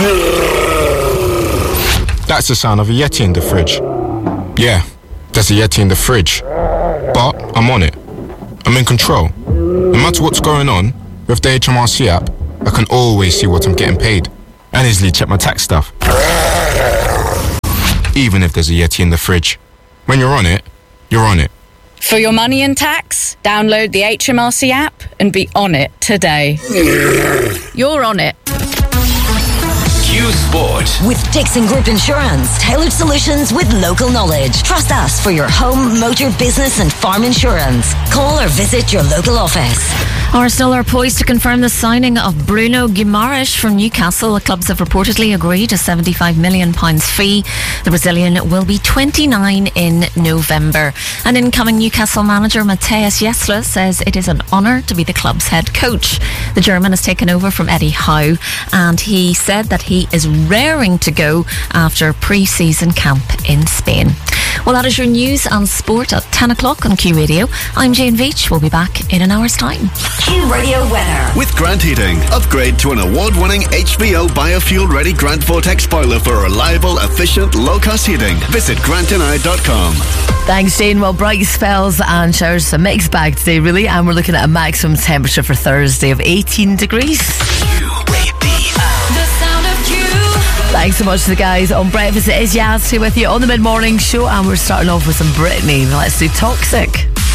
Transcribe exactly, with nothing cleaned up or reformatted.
That's the sound of a Yeti in the fridge. Yeah, there's a Yeti in the fridge. But I'm on it. I'm in control. No matter what's going on, with the H M R C app, I can always see what I'm getting paid and easily check my tax stuff. Even if there's a Yeti in the fridge. When you're on it, you're on it. For your money and tax, download the H M R C app and be on it today. You're on it. Q Sport. With Dixon Group Insurance. Tailored solutions with local knowledge. Trust us for your home, motor, business and farm insurance. Call or visit your local office. Arsenal are poised to confirm the signing of Bruno Guimaraes from Newcastle. The clubs have reportedly agreed a seventy-five million pounds fee. The Brazilian will be twenty-nine in November. And incoming Newcastle manager Matthias Jessler says it is an honour to be the club's head coach. The German has taken over from Eddie Howe, and he said that he is raring to go after pre-season camp in Spain. Well, that is your news and sport at ten o'clock on Q Radio. I'm Jane Veach. We'll be back in an hour's time. Q Radio weather. With Grant Heating. Upgrade to an award-winning H V O biofuel-ready Grant Vortex boiler for reliable, efficient, low-cost heating. Visit grant and i dot com. Thanks, Jane. Well, bright spells and showers, a mixed bag today, really, and we're looking at a maximum temperature for Thursday of eighteen degrees. Thanks so much to the guys on Breakfast. It is Yaz here with you on the mid-morning show, and we're starting off with some Britney. Let's do Toxic.